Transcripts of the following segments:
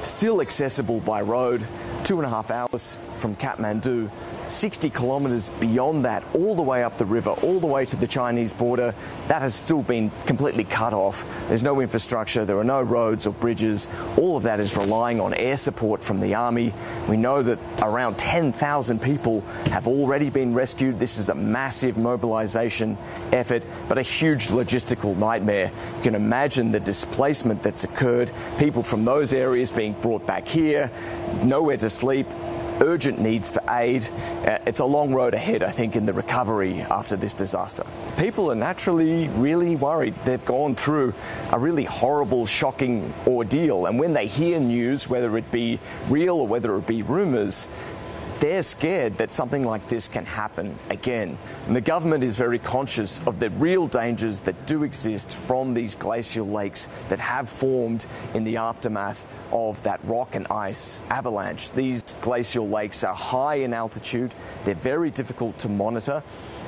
still accessible by road, 2.5 hours from Kathmandu. 60 kilometres beyond that, all the way up the river, all the way to the Chinese border, that has still been completely cut off. There's no infrastructure, there are no roads or bridges. All of that is relying on air support from the army. We know that around 10,000 people have already been rescued. This is a massive mobilisation effort, but a huge logistical nightmare. You can imagine the displacement that's occurred, people from those areas being brought back here, nowhere to sleep, urgent needs for aid. It's a long road ahead, I think, in the recovery after this disaster. People are naturally really worried. They've gone through a really horrible, shocking ordeal, and when they hear news, whether it be real or whether it be rumours, they're scared that something like this can happen again. And the government is very conscious of the real dangers that do exist from these glacial lakes that have formed in the aftermath of that rock and ice avalanche. These glacial lakes are high in altitude. They're very difficult to monitor.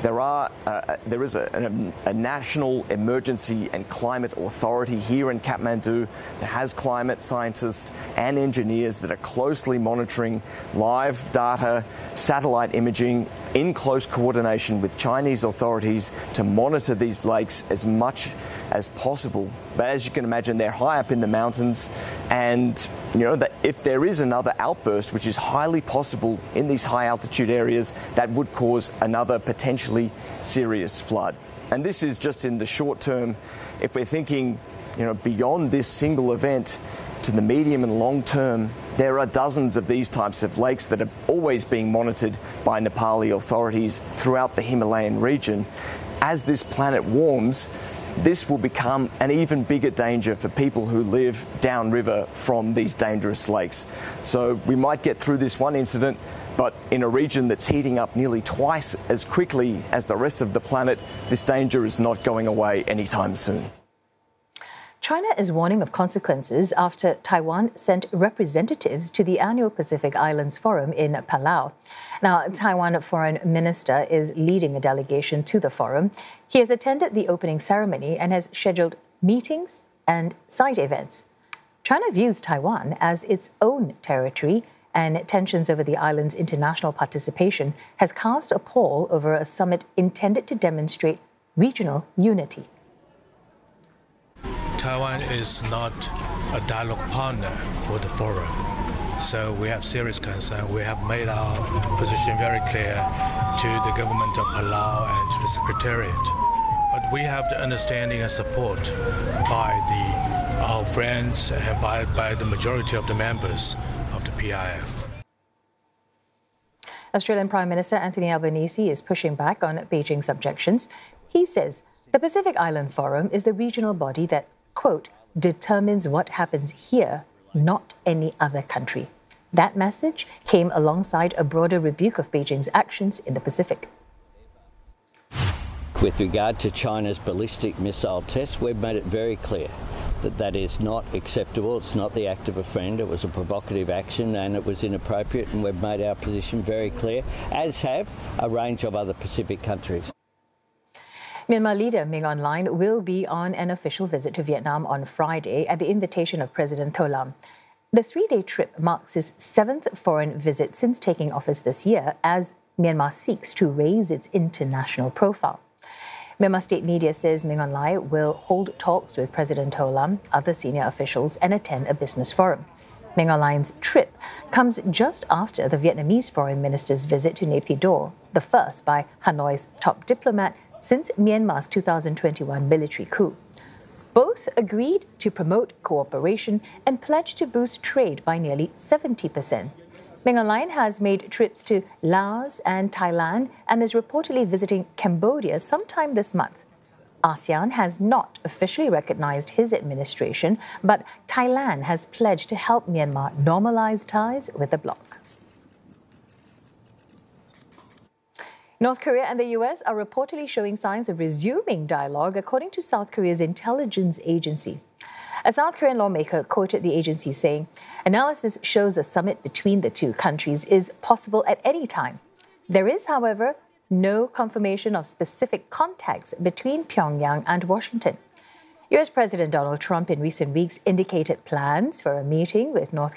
There is a national emergency and climate authority here in Kathmandu that has climate scientists and engineers that are closely monitoring live data, satellite imaging in close coordination with Chinese authorities to monitor these lakes as much as possible. But as you can imagine, they're high up in the mountains, and you know that if there is another outburst, which is highly possible in these high altitude areas, that would cause another potentially serious flood. And this is just in the short term. If we're thinking, beyond this single event to the medium and long term, there are dozens of these types of lakes that are always being monitored by Nepali authorities throughout the Himalayan region. As this planet warms, this will become an even bigger danger for people who live downriver from these dangerous lakes. So we might get through this one incident, but in a region that's heating up nearly twice as quickly as the rest of the planet, this danger is not going away anytime soon. China is warning of consequences after Taiwan sent representatives to the annual Pacific Islands Forum in Palau. Now, Taiwan Foreign Minister is leading a delegation to the forum. He has attended the opening ceremony and has scheduled meetings and side events. China views Taiwan as its own territory, and tensions over the island's international participation has cast a pall over a summit intended to demonstrate regional unity. Taiwan is not a dialogue partner for the forum, so we have serious concern. We have made our position very clear to the government of Palau and to the Secretariat. But we have the understanding and support by our friends and by the majority of the members of the PIF. Australian Prime Minister Anthony Albanese is pushing back on Beijing's objections. He says the Pacific Island Forum is the regional body that, quote, determines what happens here, not any other country. That message came alongside a broader rebuke of Beijing's actions in the Pacific. With regard to China's ballistic missile test, we've made it very clear that that is not acceptable. It's not the act of a friend. It was a provocative action and it was inappropriate, and we've made our position very clear, as have a range of other Pacific countries. Myanmar leader Min Aung Hlaing will be on an official visit to Vietnam on Friday at the invitation of President Tho Lam. The three-day trip marks his 7th foreign visit since taking office this year, as Myanmar seeks to raise its international profile. Myanmar state media says Min Aung Hlaing will hold talks with President Tho Lam, other senior officials, and attend a business forum. Min Aung Hlaing's trip comes just after the Vietnamese foreign minister's visit to Naypyidaw, the first by Hanoi's top diplomat since Myanmar's 2021 military coup. Both agreed to promote cooperation and pledged to boost trade by nearly 70%. Min Aung Hlaing has made trips to Laos and Thailand and is reportedly visiting Cambodia sometime this month. ASEAN has not officially recognized his administration, but Thailand has pledged to help Myanmar normalize ties with the bloc. North Korea and the US are reportedly showing signs of resuming dialogue, according to South Korea's intelligence agency. A South Korean lawmaker quoted the agency saying, "Analysis shows a summit between the two countries is possible at any time. There is, however, no confirmation of specific contacts between Pyongyang and Washington." US President Donald Trump in recent weeks indicated plans for a meeting with North